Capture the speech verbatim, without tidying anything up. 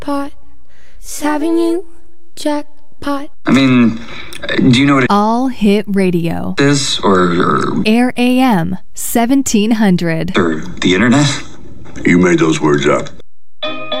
jackpot. It's having you jackpot. I mean, do you know what it All Hit Radio. is? Or, or, Air A M seventeen hundred. or the internet? You made those words up.